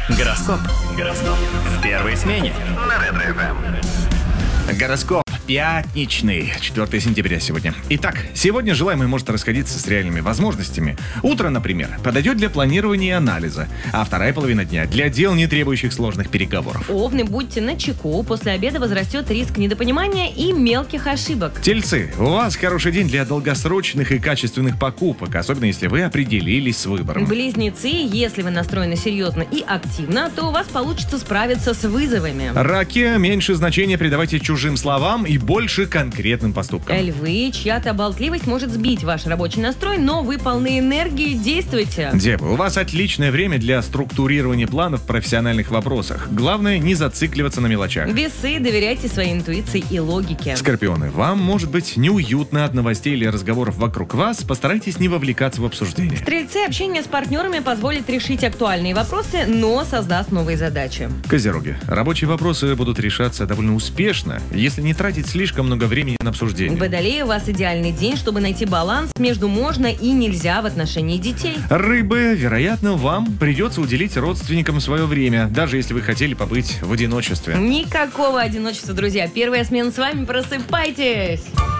Гороскоп. В первой смене. На Ретро-ФМ. Гороскоп пятничный, 4 сентября сегодня. Итак, сегодня желаемое может расходиться с реальными возможностями. Утро, например, подойдет для планирования и анализа, а вторая половина дня для дел, не требующих сложных переговоров. Овны, будьте начеку, после обеда возрастет риск недопонимания и мелких ошибок. Тельцы, у вас хороший день для долгосрочных и качественных покупок, особенно если вы определились с выбором. Близнецы, если вы настроены серьезно и активно, то у вас получится справиться с вызовами. Раки, меньше значения придавайте чужим словам и больше конкретным поступкам. Львы, чья-то болтливость может сбить ваш рабочий настрой, но вы полны энергии, действуйте. Девы, у вас отличное время для структурирования планов в профессиональных вопросах. Главное, не зацикливаться на мелочах. Весы, доверяйте своей интуиции и логике. Скорпионы, вам может быть неуютно от новостей или разговоров вокруг вас, постарайтесь не вовлекаться в обсуждение. Стрельцы, общение с партнерами позволит решить актуальные вопросы, но создаст новые задачи. Козероги, рабочие вопросы будут решаться довольно успешно, если не тратить слишком много времени на обсуждение. Водолеи, у вас идеальный день, чтобы найти баланс между можно и нельзя в отношении детей. Рыбы, вероятно, вам придется уделить родственникам свое время, даже если вы хотели побыть в одиночестве. Никакого одиночества, друзья. Первая смена с вами. Просыпайтесь!